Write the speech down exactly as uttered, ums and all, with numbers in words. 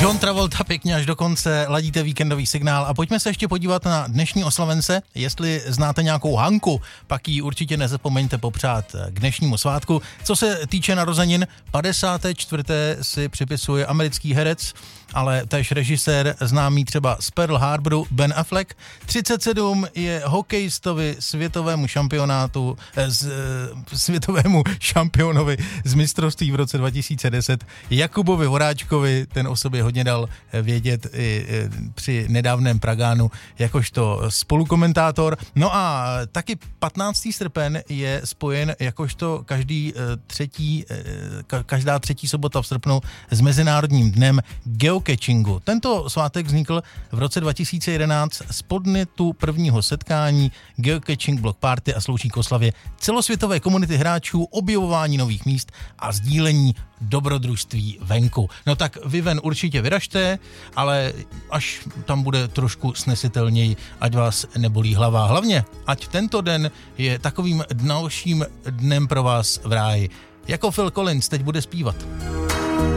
John Travolta pěkně až do konce, ladíte víkendový signál a pojďme se ještě podívat na dnešní oslavence. Jestli znáte nějakou Hanku, pak ji určitě nezapomeňte popřát k dnešnímu svátku. Co se týče narozenin, padesáté čtvrté si připisuje americký herec, ale též režisér známý třeba z Pearl Harboru Ben Affleck. třicet sedm je hokejistovi světovému šampionátu, eh, z, eh, světovému šampionovi z mistrovství v roce dva tisíce deset Jakubovi Voráčkovi, ten o sobě hodně dal vědět i při nedávném Pragánu jakožto spolukomentátor. No a taky patnáctého srpen je spojen jakožto každý třetí, každá třetí sobota v srpnu s Mezinárodním dnem geocachingu. Tento svátek vznikl v roce dva tisíce jedenáct z podnětu prvního setkání Geocaching Block Party a slouží k oslavě celosvětové komunity hráčů, objevování nových míst a sdílení dobrodružství venku. No tak vy ven určitě vyražte, ale až tam bude trošku snesitelněji, ať vás nebolí hlava. Hlavně, ať tento den je takovým dalším dnem pro vás v ráji. Jako Phil Collins teď bude zpívat.